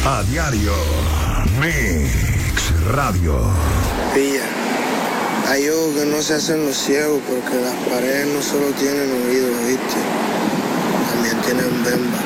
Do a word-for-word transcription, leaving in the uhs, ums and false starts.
A diario. Mix Radio. Pilla. Hay ojos que no se hacen los ciegos porque las paredes no solo tienen oídos, ¿viste? También tienen bemba.